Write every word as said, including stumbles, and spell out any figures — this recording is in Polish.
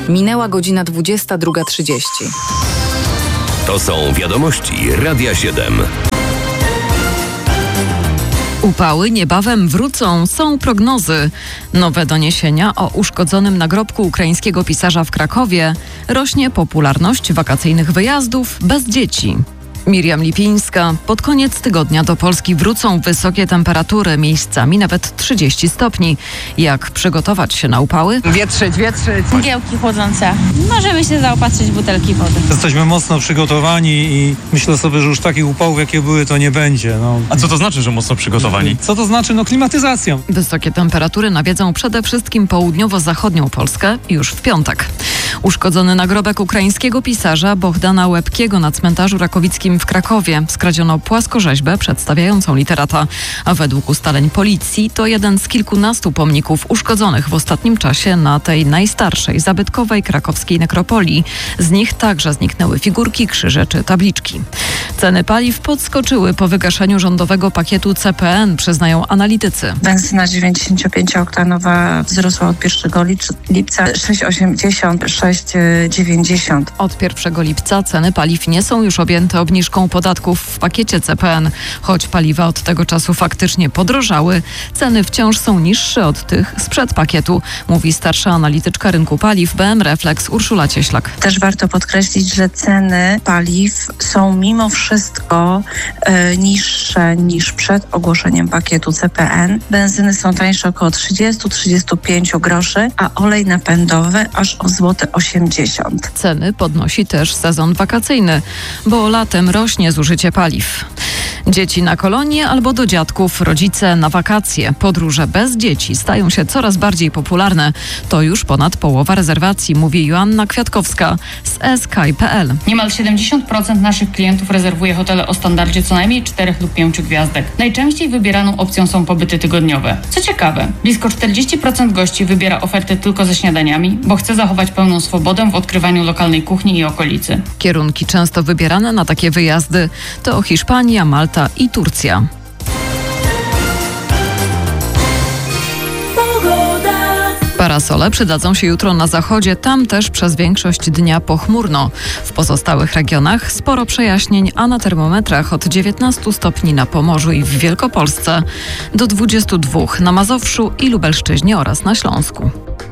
Minęła godzina dwudziesta druga trzydzieści. To są wiadomości Radia siedem. Upały niebawem wrócą, są prognozy. Nowe doniesienia o uszkodzonym nagrobku ukraińskiego pisarza w Krakowie. Rośnie popularność wakacyjnych wyjazdów bez dzieci. Miriam Lipińska. Pod koniec tygodnia do Polski wrócą wysokie temperatury, miejscami nawet trzydzieści stopni. Jak przygotować się na upały? Wietrzyć, wietrzyć. Mgiełki chłodzące. Możemy się zaopatrzyć w butelki wody. Jesteśmy mocno przygotowani i myślę sobie, że już takich upałów, jakie były, to nie będzie. No. A co to znaczy, że mocno przygotowani? Co to znaczy? No klimatyzacją. Wysokie temperatury nawiedzą przede wszystkim południowo-zachodnią Polskę już w piątek. Uszkodzony nagrobek ukraińskiego pisarza Bohdana Łebkiego na cmentarzu rakowickim w Krakowie. Skradziono płaskorzeźbę przedstawiającą literata, a według ustaleń policji to jeden z kilkunastu pomników uszkodzonych w ostatnim czasie na tej najstarszej, zabytkowej krakowskiej nekropolii. Z nich także zniknęły figurki, krzyże czy tabliczki. Ceny paliw podskoczyły po wygaszeniu rządowego pakietu C P N, przyznają analitycy. Benzyna dziewięćdziesięciopięciooktanowa wzrosła od pierwszego lipca sześć osiemdziesiąt, sześć dziewięćdziesiąt. Od pierwszego lipca ceny paliw nie są już objęte obniżką podatków w pakiecie C P N. Choć paliwa od tego czasu faktycznie podrożały, ceny wciąż są niższe od tych sprzed pakietu, mówi starsza analityczka rynku paliw B M Reflex Urszula Cieślak. Też warto podkreślić, że ceny paliw są mimo wszystko e, niższe niż przed ogłoszeniem pakietu C P N. Benzyny są tańsze około trzydzieści do trzydziestu pięciu groszy, a olej napędowy aż o złoty osiemdziesiąt. Ceny podnosi też sezon wakacyjny, bo latem rośnie zużycie paliw. Dzieci na kolonie albo do dziadków, rodzice na wakacje. Podróże bez dzieci stają się coraz bardziej popularne. To już ponad połowa rezerwacji, mówi Joanna Kwiatkowska z e s k kropka p l. Niemal siedemdziesiąt procent naszych klientów rezerwuje hotele o standardzie co najmniej czterech lub pięciu gwiazdek. Najczęściej wybieraną opcją są pobyty tygodniowe. Co ciekawe, blisko czterdzieści procent gości wybiera oferty tylko ze śniadaniami, bo chce zachować pełną swobodę w odkrywaniu lokalnej kuchni i okolicy. Kierunki często wybierane na takie wyjazdy to Hiszpania, Malta i Turcja. Parasole przydadzą się jutro na zachodzie, tam też przez większość dnia pochmurno. W pozostałych regionach sporo przejaśnień, a na termometrach od dziewiętnastu stopni na Pomorzu i w Wielkopolsce do dwudziestu dwóch na Mazowszu i Lubelszczyźnie oraz na Śląsku.